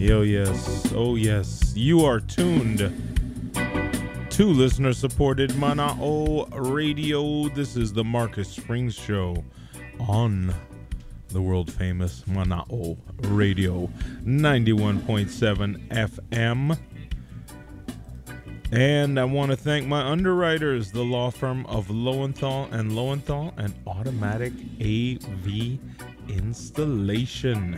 Yo, yes. Oh, yes. You are tuned to listener-supported Mana'o Radio. This is the Marcus Springs Show on the world-famous Mana'o Radio, 91.7 FM. And I want to thank my underwriters, the law firm of Lowenthal and Lowenthal and Automatic AV Installation.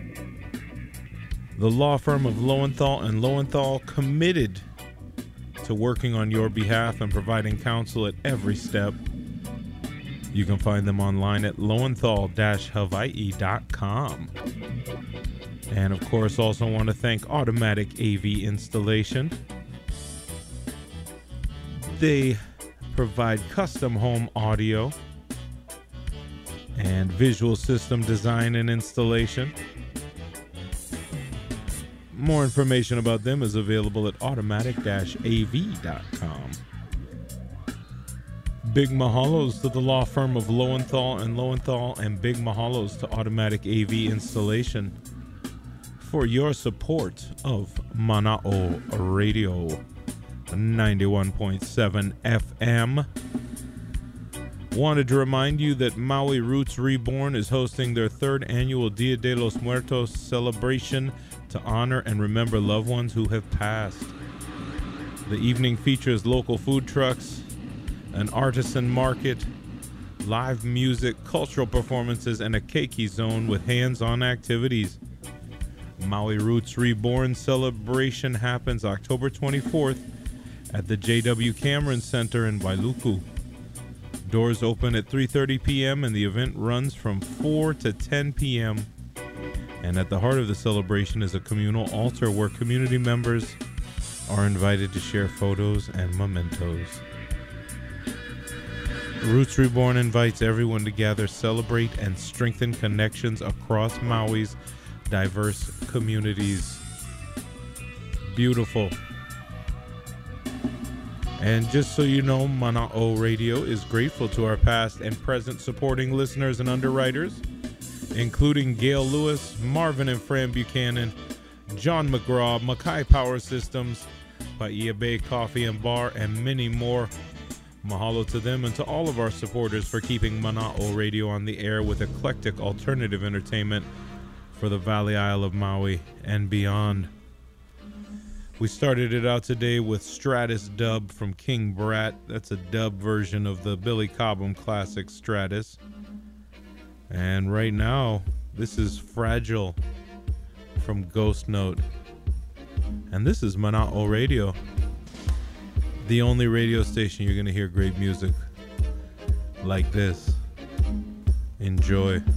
The law firm of Lowenthal and Lowenthal, committed to working on your behalf and providing counsel at every step. You can find them online at lowenthal-hawaii.com. And of course, also want to thank Automatic AV Installation. They provide custom home audio and visual system design and installation. More information about them is available at automatic-av.com. Big mahalos to the law firm of Lowenthal and Lowenthal, and big mahalos to Automatic AV Installation for your support of Mana'o Radio, 91.7 FM. Wanted to remind you that Maui Roots Reborn is hosting their third annual Dia de los Muertos celebration to honor and remember loved ones who have passed. The evening features local food trucks, an artisan market, live music, cultural performances, and a keiki zone with hands-on activities. Maui Roots Reborn celebration happens October 24th at the J.W. Cameron Center in Wailuku. Doors open at 3:30 p.m. and the event runs from 4 to 10 p.m. And at the heart of the celebration is a communal altar where community members are invited to share photos and mementos. Roots Reborn invites everyone to gather, celebrate, and strengthen connections across Maui's diverse communities. Beautiful. And just so you know, Mana'o Radio is grateful to our past and present supporting listeners and underwriters, including Gail Lewis, Marvin and Fran Buchanan, John McGraw, Mackay Power Systems, Bahia Bay Coffee and Bar, and many more. Mahalo to them and to all of our supporters for keeping Mana'o Radio on the air with eclectic alternative entertainment for the Valley Isle of Maui and beyond. We started it out today with Stratus Dub from King Brat. That's a dub version of the Billy Cobham classic Stratus. And right now, this is Fragile from Ghost Note. And this is Mana'o Radio, the only radio station you're going to hear great music like this. Enjoy.